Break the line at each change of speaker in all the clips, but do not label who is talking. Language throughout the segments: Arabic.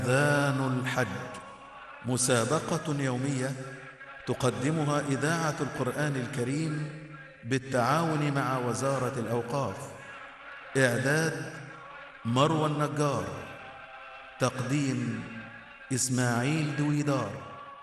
أذان الحج مسابقة يومية تقدمها إذاعة القرآن الكريم بالتعاون مع وزارة الأوقاف. إعداد مروى النجار، تقديم إسماعيل دويدار.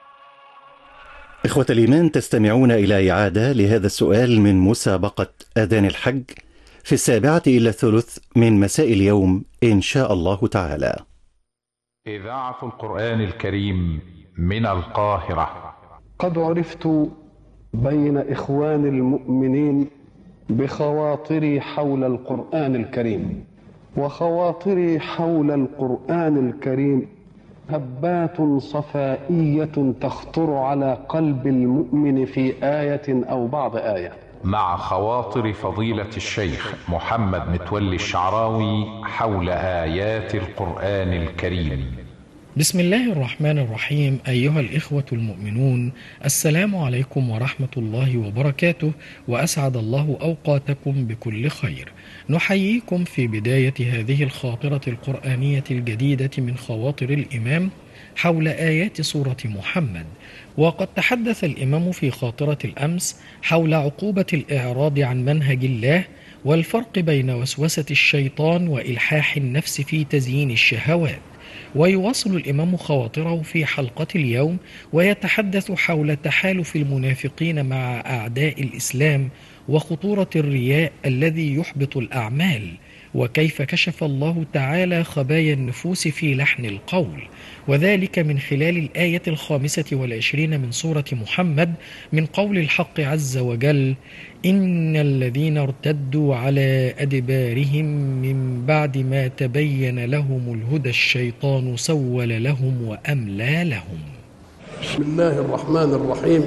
إخوة الإيمان، تستمعون إلى إعادة لهذا السؤال من مسابقة أذان الحج في 7:45 من مساء اليوم إن شاء الله تعالى.
إذاعة القرآن الكريم من القاهرة.
قد عرفت بين إخوان المؤمنين بخواطري حول القرآن الكريم، وخواطري حول القرآن الكريم هبات صفائية تخطر على قلب المؤمن في آية أو بعض آية.
مع خواطر فضيلة الشيخ محمد متولي الشعراوي حول آيات القرآن الكريم.
بسم الله الرحمن الرحيم. أيها الإخوة المؤمنون، السلام عليكم ورحمة الله وبركاته، وأسعد الله أوقاتكم بكل خير. نحييكم في بداية هذه الخاطرة القرآنية الجديدة من خواطر الإمام حول آيات سورة محمد. وقد تحدث الإمام في خاطرة الأمس حول عقوبة الإعراض عن منهج الله، والفرق بين وسوسة الشيطان وإلحاح النفس في تزيين الشهوات. ويواصل الإمام خواطره في حلقة اليوم ويتحدث حول تحالف المنافقين مع أعداء الإسلام وخطورة الرياء الذي يحبط الأعمال، وكيف كشف الله تعالى خبايا النفوس في لحن القول، وذلك من خلال الآية 25 من سورة محمد من قول الحق عز وجل: إن الذين ارتدوا على أدبارهم من بعد ما تبين لهم الهدى الشيطان سول لهم وأملى لهم.
بسم الله الرحمن الرحيم.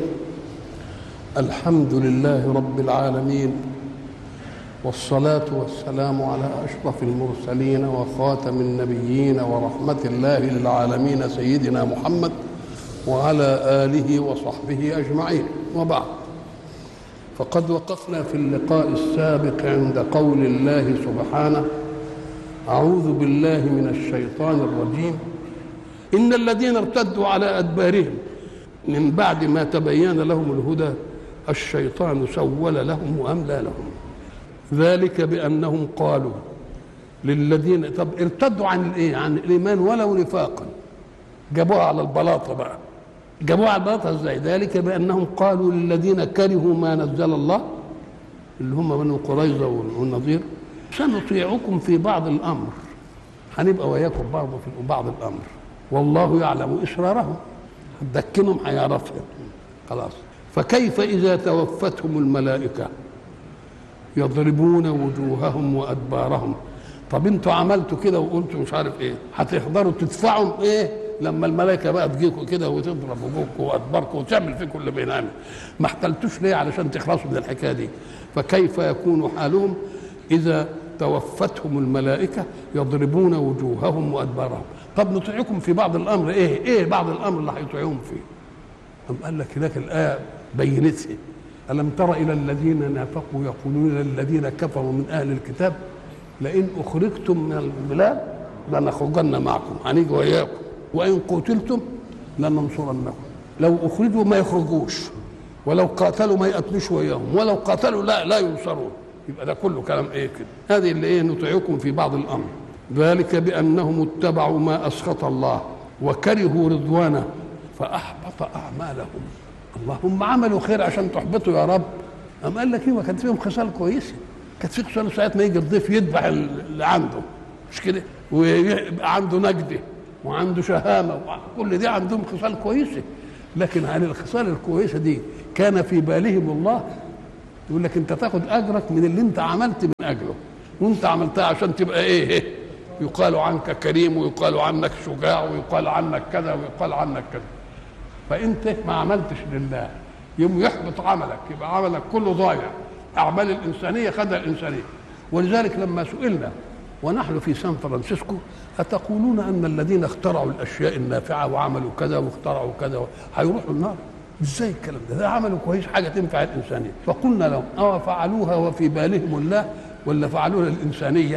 الحمد لله رب العالمين، والصلاة والسلام على أشرف المرسلين وخاتم النبيين ورحمة الله للعالمين سيدنا محمد وعلى آله وصحبه أجمعين، وبعد. فقد وقفنا في اللقاء السابق عند قول الله سبحانه: أعوذ بالله من الشيطان الرجيم، إن الذين ارتدوا على أدبارهم من بعد ما تبين لهم الهدى الشيطان سول لهم وأملى لهم. ذلك بأنهم قالوا للذين ارتدوا عن الايه؟ عن الايمان ولو نفاقا. جابوها على البلاطه بقى. جابوها على البلاطه ازاي؟ ذلك بأنهم قالوا للذين كرهوا ما نزل الله، اللي هم بنو قريظه والنضير: سنطيعكم في بعض الامر، هنبقى وياكم برضه في بعض الامر، والله يعلم اسرارهم، هتدكنهم هيعرفهم خلاص. فكيف اذا توفتهم الملائكه يضربون وجوههم وادبارهم؟ طب انتوا عملتوا كده وقلتوا مش عارف ايه، هتقدروا تدفعوا ايه لما الملائكه بقى تجيكم كده وتضرب وجوهكم وادباركم وتعمل فيكم اللي بينعمل؟ ما احتلتوش ليه علشان تخلصوا من الحكايه دي؟ فكيف يكون حالهم اذا توفتهم الملائكه يضربون وجوههم وادبارهم؟ طب نطيعكم في بعض الامر. ايه بعض الامر اللي هيطيعوهم فيه؟ أم قال لك هناك الايه بينتها: ألم تر إلى الذين نافقوا يقولون للذين كفروا من أهل الكتاب لئن أخرجتم من البلاد لنخرجن معكم، هنيجي وياكم، وإن قتلتم لننصرنكم. لو أخرجوا ما يخرجوش، ولو قاتلوا ما يقتلوش وياهم، ولو قاتلوا لا ينصرون. يبقى ده كله كلام ايه كده؟ هذه اللي ايه؟ نطيعكم في بعض الأمر. ذلك بأنهم اتبعوا ما أسخط الله وكرهوا رضوانه فأحبط أعمالهم. اللهم عملوا خير عشان تحبطوا يا رب. أم قال لك ما كانت فيهم خصال كويسه، كانت في خصال ساعات ما يجي الضيف يذبح اللي عنده، مش كده؟ ويبقى عنده نجده وعنده شهامه، كل دي عندهم خصال كويسه. لكن عن الخصال الكويسه دي كان في بالهم الله؟ يقول لك انت تاخد اجرك من اللي انت عملت من اجله، وانت عملتها عشان تبقى ايه؟ يقال عنك كريم، ويقال عنك شجاع، ويقال عنك كذا، ويقال عنك كذا. فانت ما عملتش لله، يوم يحبط عملك، يبقى عملك كله ضايع. اعمال الانسانيه خدها الانسانيه. ولذلك لما سئلنا ونحن في سان فرانسيسكو: اتقولون ان الذين اخترعوا الاشياء النافعه وعملوا كذا واخترعوا كذا هيروحوا النار؟ ازاي الكلام ده عملوا كويس حاجه تنفع الانسانيه. فقلنا لهم: فعلوها وفي بالهم الله ولا فعلوها الانسانيه؟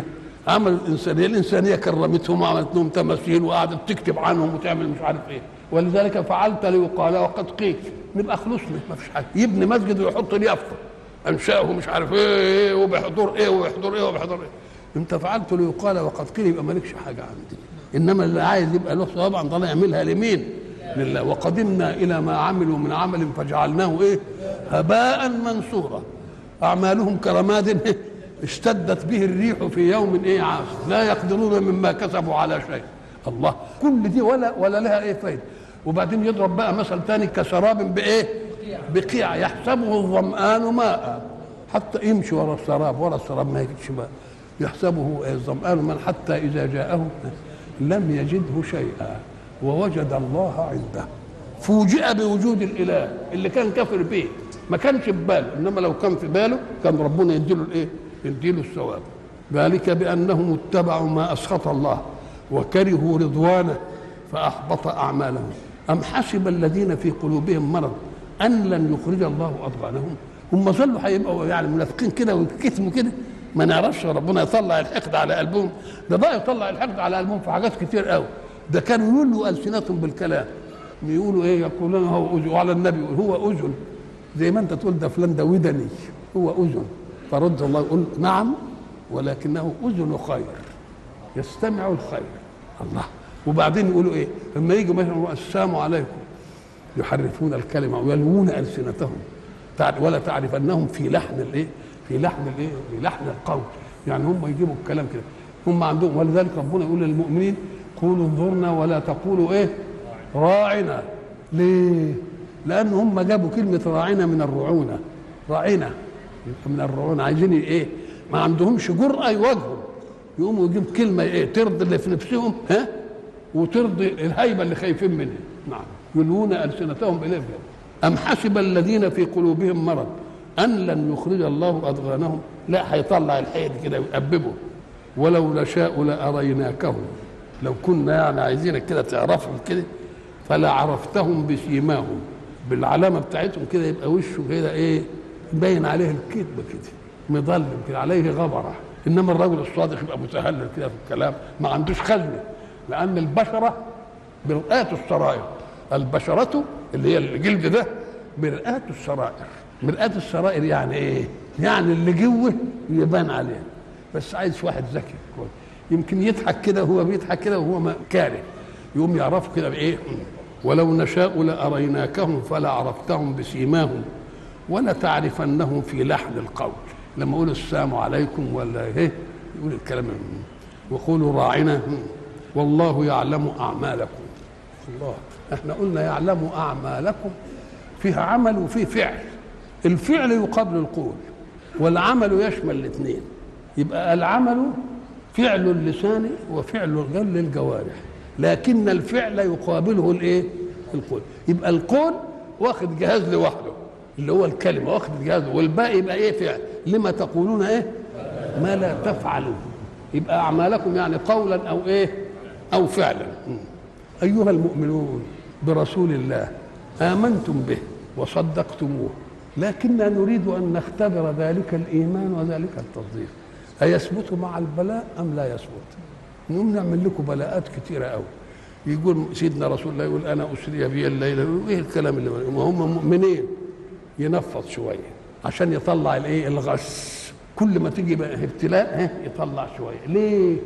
عملوا الإنسانية كرمتهم وعملت لهم تماثيل وقعدت تكتب عنهم وتعمل مش عارف ايه، ولذلك فعلت ليقال وقد قيل. نبقى خلصنا ما فيش حاجه. يبني مسجد ويحط لي يافطه انشاه مش عارف ايه وبحضور ايه وبحضور ايه وبحضور ايه. انت فعلت ليقال وقد قيل يبقى مالكش حاجه عندي. انما اللي عايز يبقى له طبعا ده يعملها لمين؟ لله. وقدمنا الى ما عملوا من عمل فجعلناه ايه؟ هباء منثورا. اعمالهم كرماد اشتدت به الريح في يوم ايه عاصف لا يقدرون مما كسبوا على شيء. الله، كل دي ولا لها ايه فايده. وبعدين يضرب بقى مثل ثاني كسراب بايه؟ بقيع يحسبه الظمآن ماء، حتى يمشي ورا السراب ما يجدش ماء. يحسبه الظمآن ماء حتى اذا جاءه لم يجده شيئا ووجد الله عنده. فوجئ بوجود الاله اللي كان كافر به، ما كانش في باله، انما لو كان في باله كان ربنا يديله الايه؟ يديله الثواب. ذلك بانهم اتبعوا ما اسخط الله وكرهوا رضوانه فاحبط اعمالهم. ام حسب الذين في قلوبهم مرض ان لن يخرج الله اضغانهم. هم ظلوا هيبقوا يعني منافقين كده ويتكتموا كده، ما نعرفش ربنا يطلع الحقد على قلبهم. ده بقى يطلع الحقد على قلبهم في حاجات كتير قوي. ده كانوا يقولوا السنتهم بالكلام، يقولوا ايه؟ يقولون هو اذن، وعلى النبي يقول هو اذن، زي ما انت تقول ده فلان ده ودني، هو اذن. فرد الله يقول نعم ولكنه اذن خير يستمع الخير. الله. وبعدين يقولوا ايه لما يجوا مثلا السلام عليكم يحرفون الكلمه ويلوون السنتهم ولا تعرف انهم في لحن الايه؟ في لحن القول. يعني هم يجيبوا الكلام كده، هم عندهم. ولذلك ربنا يقول للمؤمنين قولوا انظرنا ولا تقولوا ايه؟ راعنا. ليه؟ لان هم جابوا كلمه راعنا من الرعونه. راعنا من الرعونه، عايزين ايه؟ ما عندهمش جرأه يواجهوا، يقوموا يجيب كلمه ايه؟ ترضي اللي في نفسهم وترضي الهيبه اللي خايفين منها. نعم. يلوون السنتهم باليه. ام حسب الذين في قلوبهم مرض ان لن يخرج الله اضغانهم. لا، هيطلع الحيل كده ويأببه. ولو نشاء لاريناكهم، لو كنا يعني عايزينك كده تعرفهم كده فلا عرفتهم بسيماهم، بالعلامه بتاعتهم كده، يبقى وشه كده ايه؟ باين عليه الكذب كده، مظلم كده، عليه غبره. انما الرجل الصادق يبقى متهلل كده في الكلام، ما عندوش خزنه. لان البشره مرآة السرائر. البشره اللي هي الجلد ده مرآة السرائر. مرآة السرائر يعني ايه؟ يعني اللي جوه يبان عليه. بس عايز واحد ذكي يمكن يضحك كده وهو بيضحك كده وهو كاره، يقوم يعرفوا كده بايه؟ ولو نشاء لاريناكهم فلا عرفتهم بسيماهم ولا تعرفنهم في لحن القول. لما يقول السلام عليكم ولا ايه يقول الكلام وقولوا راعنا والله يعلم اعمالكم. الله، احنا قلنا يعلم اعمالكم، فيها عمل وفيه فعل. الفعل يقابل القول والعمل يشمل الاثنين. يبقى العمل فعل اللسان وفعل الجوارح، لكن الفعل يقابله الايه؟ القول. يبقى القول واخد جهاز لوحده اللي هو الكلمه، واخد جهاز، والباقي يبقى ايه؟ فعل. لما تقولون ايه؟ ما لا تفعلون. يبقى اعمالكم يعني قولا او ايه؟ او فعلا. ايها المؤمنون برسول الله امنتم به وصدقتموه، لكننا نريد ان نختبر ذلك الايمان وذلك التصديق. ايثبت مع البلاء ام لا يثبت؟ نقوم نعمل لكم بلاءات كثيره قوي. يقول سيدنا رسول الله يقول انا اسري بي الليله، ايه الكلام اللي هم مؤمنين؟ ينفض شويه عشان يطلع الايه؟ الغش. كل ما تيجي بقى ابتلاء يطلع شويه. ليه؟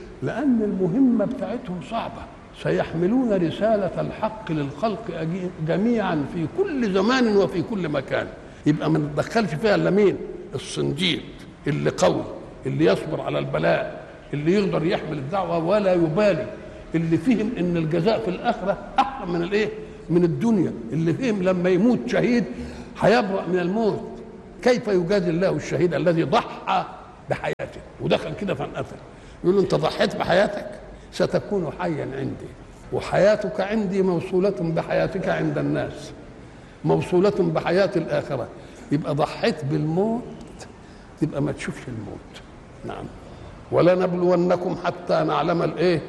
لان المهمه بتاعتهم صعبه. سيحملون رساله الحق للخلق جميعا في كل زمان وفي كل مكان. يبقى ما نتدخلش فيها الا مين؟ الصنديد اللي قوي، اللي يصبر على البلاء، اللي يقدر يحمل الدعوه ولا يبالي، اللي فهم ان الجزاء في الاخره احسن من الايه؟ من الدنيا، اللي فهم لما يموت شهيد هيبرأ من الموت. كيف يجازي الله الشهيد الذي ضحى بحياته ودخل كده فانقتل؟ يقول له انت ضحيت بحياتك ستكون حيا عندي، وحياتك عندي موصولة بحياتك عند الناس، موصولة بحياة الآخرة. يبقى ضحيت بالموت تبقى ما تشوفش الموت. نعم. ولنبلونكم حتى نعلم الايه؟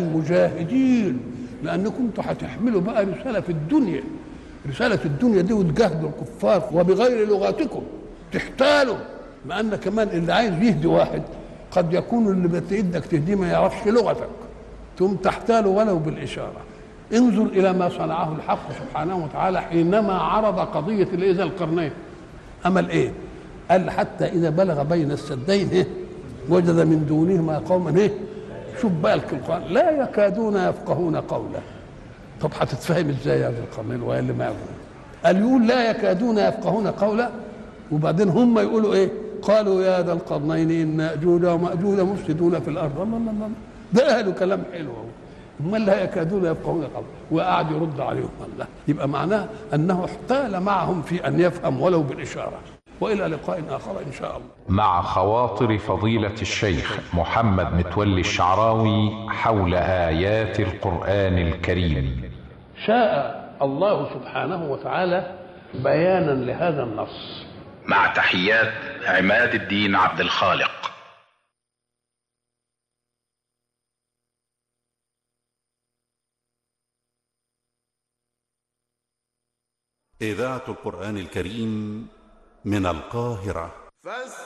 المجاهدين. لانكم انتوا هتحملوا بقى رساله في الدنيا، رساله الدنيا دي، وتجاهدوا الكفار وبغير لغاتكم تحتالوا. لان كمان اللي عايز يهدي واحد قد يكون اللي بتيدك تهديه ما يعرفش لغتك، ثم تحتاله ولو بالإشارة. انظر إلى ما صنعه الحق سبحانه وتعالى حينما عرض قضية ذي القرنين. أمل إيه؟ قال حتى إذا بلغ بين السدين وجد من دونهما قوما شوف بقى القرآن لا يكادون يفقهون قولا. طب هتتفهم ازاي يا ذي القرنين وهي اللي ما قال يقول لا يكادون يفقهون قولا، وبعدين هم يقولوا ايه؟ قالوا يا ذا القرنين ان ياجوج وماجوج مفسدون في الارض. الله الله الله، ده قالوا كلام حلو اهو، هم لا يكادون يفقهون قولا، وقعد يرد عليهم. الله، يبقى معناه انه احتال معهم في ان يفهم ولو بالاشاره. والى لقاء اخر ان شاء الله.
مع خواطر فضيلة الشيخ محمد متولي الشعراوي حول آيات القرآن الكريم.
شاء الله سبحانه وتعالى بيانا لهذا النص.
مع تحيات عماد الدين عبد الخالق.
إذاعة القرآن الكريم من القاهرة.